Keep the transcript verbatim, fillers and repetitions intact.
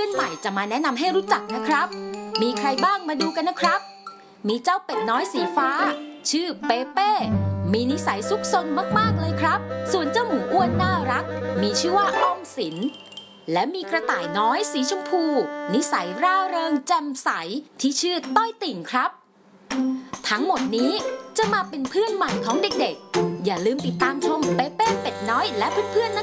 อนใหม่จะมาแนะนำให้รู้จักนะครับมีใครบ้างมาดูกันนะครับมีเจ้าเป็ดน้อยสีฟ้าชื่อเปเป้มีนิสัยซุกซนมากๆเลยครับส่วนเจ้าหมูอ้วนน่ารักมีชื่อว่าออมสินและมีกระต่ายน้อยสีชมพูนิสัยร่าเริงแจ่มใสที่ชื่อต้อยติ่งครับทั้งหมดนี้จะมาเป็นเพื่อนใหม่ของเด็กๆอย่าลืมติดตามชมเปเป้เป็ดน้อยและเพื่อนๆนะ